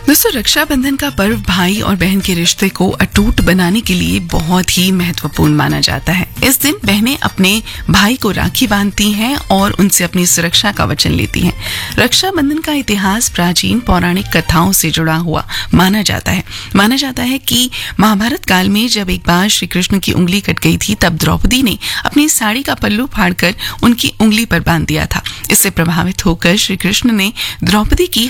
दोस्तों, रक्षाबंधन का पर्व भाई और बहन के रिश्ते को अटूट बनाने के लिए बहुत ही महत्वपूर्ण माना जाता है। इस दिन बहनें अपने भाई को राखी बांधती हैं और उनसे अपनी सुरक्षा का वचन लेती हैं। रक्षाबंधन का इतिहास प्राचीन पौराणिक कथाओं से जुड़ा हुआ माना जाता है कि महाभारत काल में जब एक बार श्री कृष्ण की उंगली कट गई थी, तब द्रौपदी ने अपनी साड़ी का पल्लू फाड़कर उनकी उंगली पर बांध दिया था। इससे प्रभावित होकर श्री कृष्ण ने द्रौपदी की